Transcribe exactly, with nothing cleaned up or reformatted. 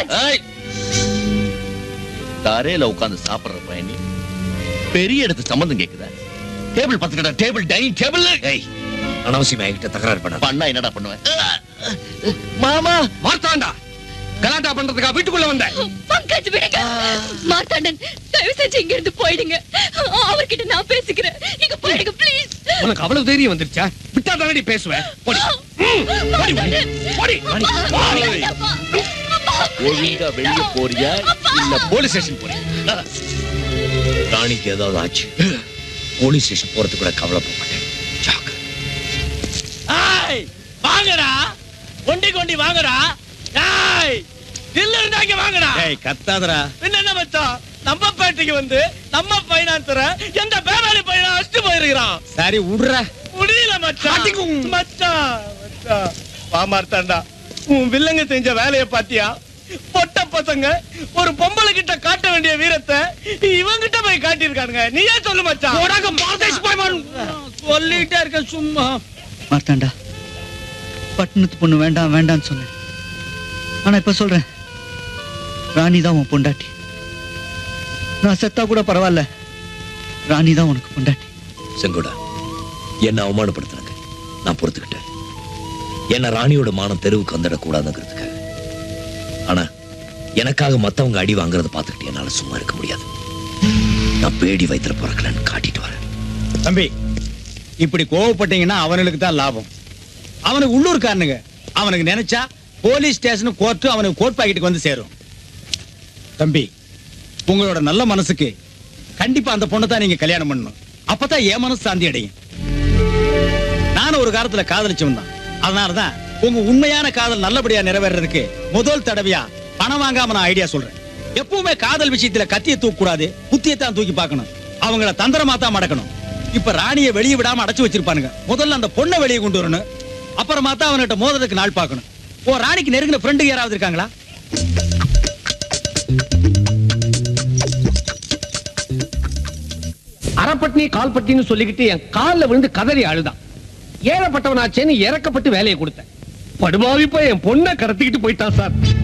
தரையில உட்கார்ந்து சாப்பிடுற பயணி பெரிய இடத்து சம்பந்தம் கேக்குதா? Table பத்துக்கடா, table dining table. ஏய், அனாவசியமா என்கிட்ட தகராறு பண்ண. பண்ணா என்னடா பண்ணுவேன்? மாமா மார்த்தாண்டா, கலாட்டா பண்றதுக்கா வீட்டுக்குள்ள வந்த? பங்கஜ் விடுங்க. மார்த்தாண்டன், தயவு செஞ்சு இங்க இருந்து போயிடுங்க. அவர்கிட்ட நான் பேசிக்கிறேன். இங்க போயிடுங்க ப்ளீஸ். உனக்கு அவ்வளவு தைரியம் வந்துருச்சா? விட்டா தானடி பேசுவேன். போடி போடி போடி போடி. ஒழுங்கா வெளிய போறியா இல்ல போலீஸ் ஸ்டேஷன் போறியா? ராணிக்கு ஏதாவது ஆச்சு, போலீஸ் ஸ்டேஷன் போறதுக்கு கூட கவலைப்பட மாட்டேன். ஜாக்கிரதை. ஏய், வாங்கடா, கொண்டி கொண்டி வாங்கடா. ஏய், தில்ல இருந்தாங்க வாங்கடா. ஏய், கத்தாதடா. என்ன மச்சான், நம்ம பேட்டைக்கு வந்து நம்ம பைனான்சர எந்த பேராளி பையனா அடிச்சு போயிருக்கான். சரி விடுற. முடியல மச்சான். மச்சான் மச்சான் வா மார்த்தாண்டா, உன் வில்லங்க செஞ்ச வேலைய பாத்தியா? பொட்ட பசங்க ஒரு பொம்பளை கிட்ட காட்ட வேண்டிய வீரத்தை இவங்கிட்ட போய் காட்டியிருக்கானுங்க. நீயே சொல்லு மச்சான். சொல்லிட்டே இருக்க சும்மா. மார்த்தாண்டா, பட்டணத்து பொண்ணு வேண்டாம் வேண்டான்னு சொன்னேன். ஆனா இப்ப சொல்றேன், ராணி தான் உன் பொண்டாட்டி. நான் செத்தா கூட பரவாயில்ல, ராணி தான் உனக்கு பொண்டாட்டி. செங்கோடா, என்ன அவமானப்படுத்தினாங்க, நான் பொறுத்துக்கிட்டேன். என்ன ராணியோட மானம் தெருவுக்கு வந்துடக்கூடாதுங்கிறதுக்காக. ஆனா எனக்காக மத்தவங்க அடி வாங்குறத பார்த்துக்கிட்டு என்னால சும்மா இருக்க முடியாது. நான் பேடி வயிற்றுல பிறக்கலன்னு காட்டிட்டு வரேன். தம்பி, இப்படி கோவப்பட்டீங்கன்னா அவனுக்கு தான் லாபம். அவனுக்கு உள்ளூர்காரனுங்க. அவனுக்கு நினைச்சா போலீஸ் ஸ்டேஷன் கோர்ட்டு அவனுக்கு கோர்ட் பாக்கெட்டுக்கு வந்து சேரும். தம்பி, உங்களோட நல்ல மனசுக்கு கண்டிப்பா அந்த பொண்ணை தான் நீங்க கல்யாணம் பண்ணணும். அப்பதான் என் மனசு சாந்தி அடையும். நானும் ஒரு காலத்துல காதலிச்சவன் தான். அதனாலதான் உங்க உண்மையான காதல் நல்லபடியா நிறைவேறதுக்கு முதல் தடவையா பணம் வாங்காம நான் ஐடியா சொல்றேன். எப்பவுமே காதல் விஷயத்துல கத்திய தூக்க கூடாது, புத்தியத்தான் தூக்கி பார்க்கணும். அவங்கள தந்திரமா தான் மடக்கணும். இப்ப ராணியை வெளியே விடாம அடைச்சு வச்சிருப்பானுங்க. முதல்ல அந்த பொண்ணை வெளியே கொண்டு வரணும். அப்புறமா தான் அவன்கிட்ட மோதலுக்கு நாள் பார்க்கணும். ஓ, ராணிக்கு நெருங்கின ஃப்ரெண்டு யாராவது இருக்காங்களா? அறப்பட்டினி கால்பட்டின்னு சொல்லிக்கிட்டு என் காலில் விழுந்து கதறி அழுதான். ஏழப்பட்டவனாச்சேன்னு இறக்கப்பட்டு வேலையை கொடுத்தேன். படுமாவி போய் என் பொண்ணை கடத்திக்கிட்டு போயிட்டான் சார்.